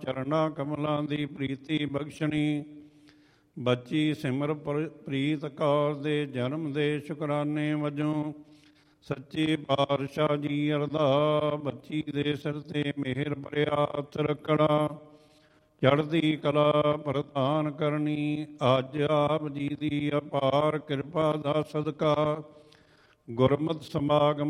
ਚਰਨਾ ਕਮਲਾਂ ਦੀ ਪ੍ਰੀਤੀ ਬਖਸ਼ਣੀ। ਬੱਚੀ ਸਿਮਰ ਪ੍ਰੀਤ ਕੌਰ ਦੇ ਜਨਮ ਦੇ ਸ਼ੁਕਰਾਨੇ ਵਜੋਂ ਸੱਚੇ ਪਾਤਸ਼ਾਹ ਜੀ ਅਰਦਾ ਬੱਚੀ ਦੇ ਸਿਰ ਤੇ ਮਿਹਰ ਭਰਿਆ ਹੱਥ ਰੱਖਣਾ, ਚੜ੍ਹਦੀ ਕਲਾ ਪ੍ਰਦਾਨ ਕਰਨੀ। ਅੱਜ ਆਪ ਜੀ ਦੀ ਅਪਾਰ ਕਿਰਪਾ ਦਾ ਸਦਕਾ ਗੁਰਮਤਿ ਸਮਾਗਮ